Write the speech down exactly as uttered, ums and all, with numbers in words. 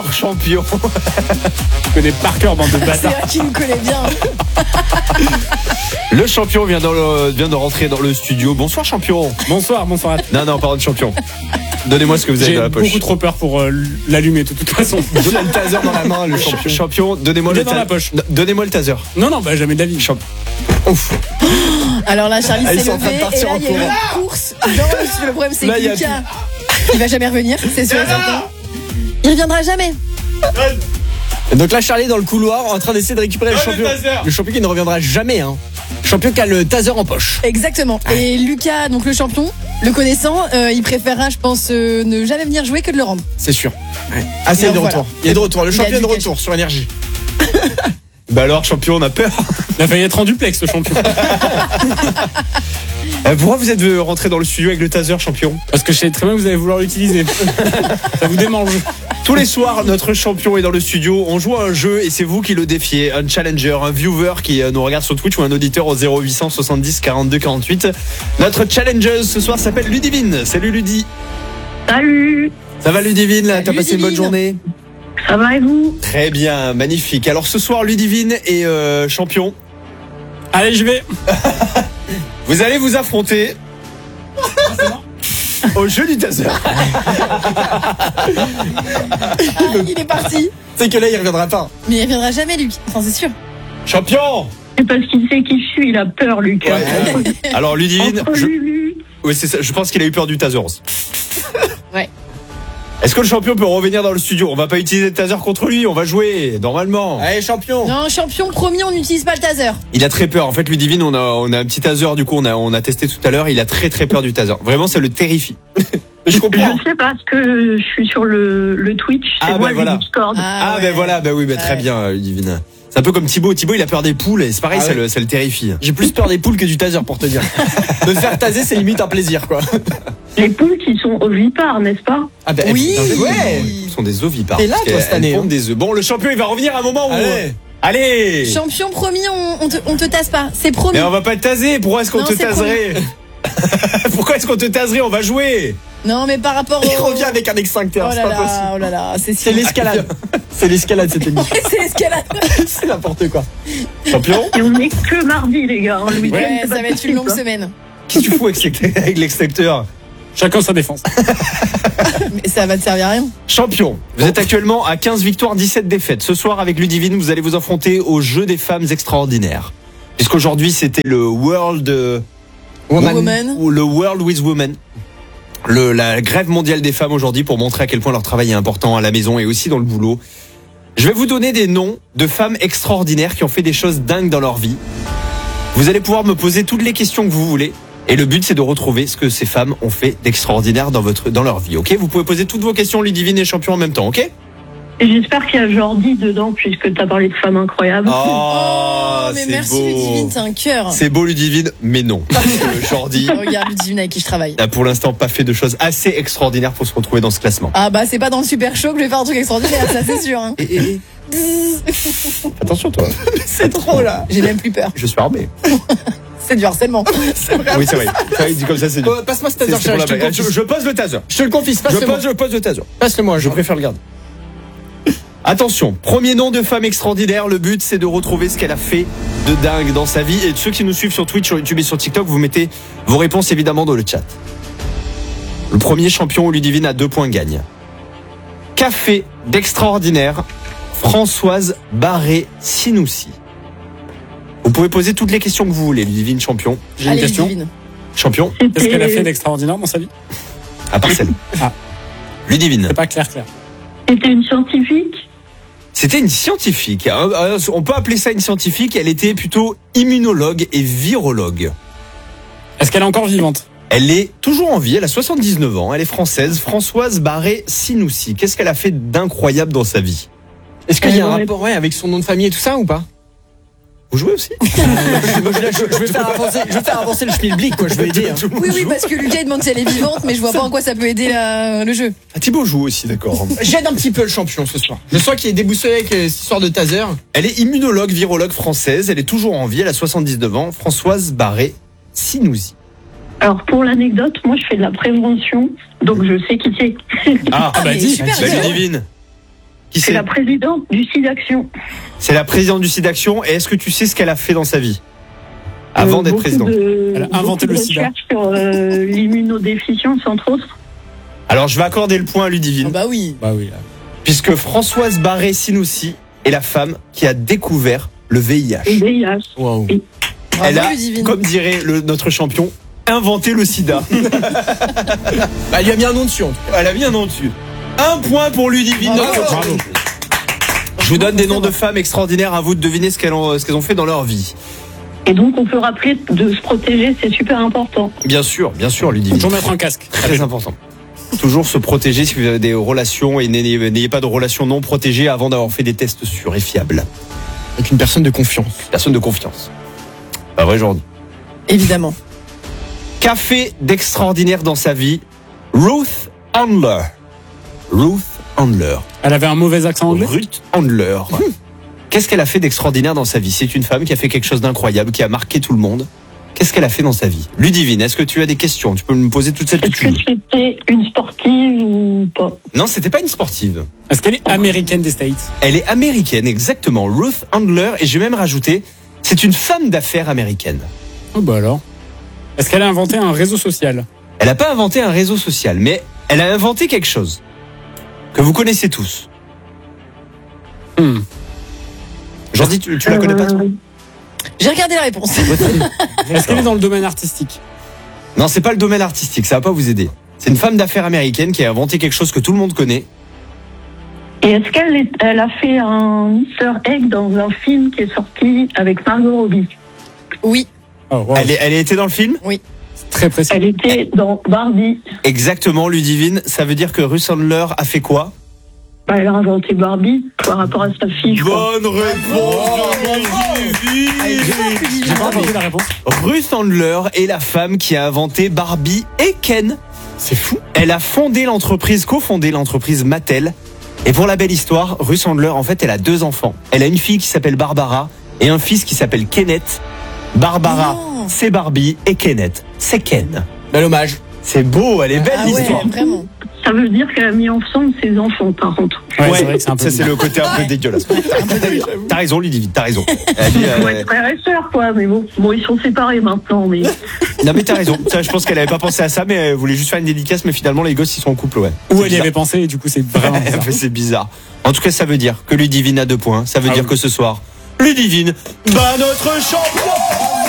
Champion. Je connais par cœur, bande de C'est bâtards. vrai qu'il me connaît bien. Le champion vient, dans le, vient de rentrer dans le studio. Bonsoir champion. Bonsoir, bonsoir à tous. Non, non, pardon, champion. Donnez-moi ce que vous avez J'ai dans la poche. beaucoup trop peur pour euh, l'allumer de toute façon. Donnez le taser dans la main, le champion. Champion, donnez-moi Il le est dans ta- la poche. Donnez-moi le taser. Non, non, bah jamais de la vie. Champ- Ouf. Alors là, Charlie Ah, ils s'est sont en train de levé et partir là, en il y a eu courant. une course. Dans le, le problème, c'est Là, que il y a Lucas, il va jamais revenir, c'est sûr et certain. Il reviendra jamais. Donc là, Charlie est dans le couloir en train d'essayer de récupérer le Donne champion. le taser. Le champion qui ne reviendra jamais. Hein. Champion qui a le taser en poche. Exactement. Et Lucas, donc le champion, le connaissant, euh, il préférera, je pense, euh, ne jamais venir jouer que de le rendre. C'est sûr. Ouais. Ah, c'est Donc de voilà. retour. Il est de retour. Le Il a champion est dû de cacher. retour sur Énergie. Bah alors, champion, on a peur. Il a failli être en duplex, ce champion. Euh, Pourquoi vous êtes rentré dans le studio avec le taser, champion? Parce que je sais très bien que vous allez vouloir l'utiliser. Ça vous démange. Tous les soirs, notre champion est dans le studio. On joue à un jeu et c'est vous qui le défiez. Un challenger, un viewer qui euh, nous regarde sur Twitch ou un auditeur au zéro huit cent soixante-dix quarante-deux quarante-huit. Notre challenger ce soir s'appelle Ludivine. Salut Ludi. Salut, Ça va Ludivine là? T'as Salut, passé une bonne Ludivine. journée? ça va et vous? Très bien, magnifique. Alors ce soir, Ludivine est euh, champion. Allez, je vais. Vous allez vous affronter au jeu du taser. Ah, il est parti. C'est que là, il reviendra pas. Mais il reviendra jamais, lui. Enfin, c'est sûr. Champion. C'est parce qu'il sait qui je suis, il a peur, Lucas. Ouais. Alors Ludivine, Entre je, Lulu, oui, c'est ça, je pense qu'il a eu peur du taser aussi. Ouais. Est-ce que le champion peut revenir dans le studio? On va pas utiliser le taser contre lui, on va jouer normalement. Allez, champion. Non, champion, promis, on n'utilise pas le taser. Il a très peur. En fait, Ludivine, on a, on a un petit taser, du coup, on a, on a testé tout à l'heure. Il a très très peur du taser. Vraiment, ça le terrifie. Je comprends. je sais parce que je suis sur le, le Twitch, c'est Ah, moi ben le voilà. Discord. Ah, ouais. ben voilà, ben oui, ben très Ouais. bien, Ludivine. C'est un peu comme Thibaut. Thibaut, il a peur des poules et c'est pareil, Ah ça, ouais. le, ça le terrifie. J'ai plus peur des poules que du taser pour te dire. Me faire taser, c'est limite un plaisir, quoi. Les poules qui sont ovipares, n'est-ce pas? Ah ben, Oui. ouais. Ce sont des ovipares. T'es là, parce toi, qu'elles- cette année, elles pondent hein. des œufs. Bon, le champion, il va revenir à un moment où. Allez. Allez. Champion, promis, on, on, te, on te tasse pas. C'est promis. Mais on va pas te taser. Pourquoi est-ce qu'on Non, te c'est taserait? Pourquoi est-ce qu'on te taserait? On va jouer. Non, mais par rapport au. Il revient avec un extincteur, Oh c'est là pas là, possible. oh là là, c'est C'est sûr. l'escalade. C'est l'escalade, cette émission. C'est l'escalade. C'est n'importe quoi. Champion. Et on est que mardi, les gars. hein, le week-end, Ouais, c'est ça pas va être une possible, longue quoi. semaine. Qu'est-ce que tu fous avec cet- avec l'extincteur? Chacun sa défense. Mais ça va te servir à rien. Champion, vous êtes actuellement à quinze victoires, dix-sept défaites. Ce soir, avec Ludivine, vous allez vous affronter au jeu des femmes extraordinaires. Puisqu'aujourd'hui, c'était le World, euh, Woman. Woman. ou le World with Women. Le, la grève mondiale des femmes aujourd'hui pour montrer à quel point leur travail est important à la maison et aussi dans le boulot. Je vais vous donner des noms de femmes extraordinaires qui ont fait des choses dingues dans leur vie. Vous allez pouvoir me poser toutes les questions que vous voulez. Et le but, c'est de retrouver ce que ces femmes ont fait d'extraordinaire dans votre, dans leur vie, ok? Vous pouvez poser toutes vos questions, Ludivine et champion en même temps, ok? Et j'espère qu'il y a Jordi dedans, puisque t'as parlé de femmes incroyables. Oh, mais c'est merci beau. Ludivine, t'es un cœur. C'est beau, Ludivine, mais non. Parce que Jordi Regarde Ludivine avec qui je travaille. n'a pour l'instant pas fait de choses assez extraordinaires pour se retrouver dans ce classement. Ah bah c'est pas dans le super show que je vais faire un truc extraordinaire, ça c'est sûr. Hein. Attention, toi. C'est trop, là. J'ai même plus peur. Je suis armé. C'est du harcèlement. C'est vrai. Oui, c'est vrai. Ça, il dit comme ça, c'est du. Oh, passe-moi ce c'est- taser, c'est pour Charlie, la je te le blague. Je, confie. je pose le taser. Je te le confie, Je passe-le-moi. pose, je pose le taser. Passe-le-moi, Je je préfère le garder. Attention, premier nom de femme extraordinaire. Le but, c'est de retrouver ce qu'elle a fait de dingue dans sa vie. Et ceux qui nous suivent sur Twitch, sur YouTube et sur TikTok, vous mettez vos réponses évidemment dans le chat. Le premier champion où Ludivine a deux points gagne. Qu'a fait d'extraordinaire Françoise Barré-Sinoussi? Vous pouvez poser toutes les questions que vous voulez, Ludivine, champion. J'ai une Allez question. Ludivine. Champion, Qu'est-ce qu'elle a fait C'était d'extraordinaire dans sa vie? à part celle. Ah. Ludivine. C'est pas clair, clair. c'était une scientifique. C'était une scientifique. hein. Euh, On peut appeler ça une scientifique. Elle était plutôt immunologue et virologue. Est-ce qu'elle est encore vivante? Elle est toujours en vie. Elle a soixante-dix-neuf ans. Elle est française. Françoise Barré-Sinoussi. Qu'est-ce qu'elle a fait d'incroyable dans sa vie? Est-ce qu'il y a un Ouais. rapport ouais, avec son nom de famille et tout ça ou pas? Vous jouez aussi? je, je- je vais faire avancer, je vais faire avancer le schmilblick, quoi, je veux aider. hein. Oui, oui, parce que Lucas il demande si elle est vivante, mais je vois pas en quoi ça peut aider la- le jeu. Ah, Thibaut joue aussi, d'accord. J'aide un petit peu le champion ce soir. Je sens qu'il est déboussolé avec euh, cette histoire de taser. Elle est immunologue, virologue française. Elle est toujours en vie. Elle a soixante-dix-neuf ans. Françoise Barré-Sinoussi. Alors, pour l'anecdote, moi, je fais de la prévention, donc je sais qui c'est. Ah, bah, mais dis. super bah, bien. Ludivine. Qui C'est c'est la présidente du SIDAction. C'est la présidente du SIDAction. Et est-ce que tu sais ce qu'elle a fait dans sa vie avant Euh, d'être beaucoup présidente? de- Elle a inventé beaucoup le de sida. recherches sur euh, l'immunodéficience, entre autres. Alors je vais accorder le point à Oh, Ludivine, bah oui. Bah oui. là. puisque Françoise Barré-Sinoussi est la femme qui a découvert le V I H. Le V I H. Waouh. Bravo, Elle a, Ludivine. comme dirait le- notre champion, inventé le sida. Bah, il lui a mis un nom dessus. en tout Elle a mis un nom dessus. Un point pour Ludivine. Bravo. notre Bravo. Je vous donne des noms de femmes extraordinaires, à vous de deviner ce qu'elles ont, ce qu'elles ont fait dans leur vie. Et donc, on peut rappeler de se protéger, c'est super important. Bien sûr, bien sûr, Ludivine. Toujours mettre un casque. Très important. Toujours se protéger si vous avez des relations et n'ayez n'ayez pas de relations non protégées avant d'avoir fait des tests sûrs et fiables. Avec une personne de confiance. Personne de confiance. Pas vrai, Jordi. Évidemment. Qu'a fait d'extraordinaire dans sa vie Ruth Handler? Ruth Handler. Elle avait un mauvais accent anglais. Ruth Handler. Qu'est-ce qu'elle a fait d'extraordinaire dans sa vie? C'est une femme qui a fait quelque chose d'incroyable, qui a marqué tout le monde. Qu'est-ce qu'elle a fait dans sa vie? Ludivine, est-ce que tu as des questions? Tu peux me poser toutes celles que Est-ce tu que veux. c'était une sportive ou pas? Non, c'était pas une sportive. Est-ce qu'elle est américaine des States? Elle est américaine, exactement. Ruth Handler, et j'ai même rajouté, c'est une femme d'affaires américaine. Oh bah alors. Est-ce qu'elle a inventé un réseau social? Elle n'a pas inventé un réseau social, mais elle a inventé quelque chose que vous connaissez tous. Hmm. Jordi, tu, tu la connais pas, toi? Euh, J'ai regardé la réponse. Est-ce qu'elle est dans le domaine artistique? Non, c'est pas le domaine artistique, ça va pas vous aider. C'est une femme d'affaires américaine qui a inventé quelque chose que tout le monde connaît. Et est-ce qu'elle est- elle a fait un Easter egg dans un film qui est sorti avec Margot Robbie? Oui. Oh, wow. Elle, est, elle a été dans le film? C'est très précis. Elle était dans Barbie. Exactement, Ludivine. Ça veut dire que Ruth Handler a fait quoi? Bah, elle a inventé Barbie par rapport à sa fille, je crois. Bonne réponse de Ludivine. J'ai pas entendu la réponse. Ruth Handler est la femme qui a inventé Barbie et Ken. C'est fou. Elle a fondé l'entreprise, cofondé l'entreprise Mattel. Et pour la belle histoire, Ruth Handler, en fait, elle a deux enfants. Elle a une fille qui s'appelle Barbara et un fils qui s'appelle Kenneth. Barbara, Non. c'est Barbie et Kenneth, c'est Ken. Bel hommage. C'est beau, elle est belle Ah ouais, l'histoire. vraiment. Ça veut dire qu'elle a mis ensemble ses enfants, par contre. Ouais, c'est vrai que c'est un peu. ça c'est le côté un peu Ouais. dégueulasse. T'as raison, Ludivine, t'as raison. Elle dit, Ils euh, vont être frères et sœurs, quoi. Mais bon, bon, ils sont séparés maintenant. Mais non mais t'as raison. Ça, je pense qu'elle avait pas pensé à ça, mais elle voulait juste faire une dédicace. Mais finalement, les gosses ils sont en couple, ouais. Où C'est elle y bizarre. avait pensé et du coup c'est vraiment bizarre. Mais c'est bizarre. En tout cas, ça veut dire que Ludivine a deux points. Ça veut Ah dire oui. que ce soir, Ludivine bat notre champion.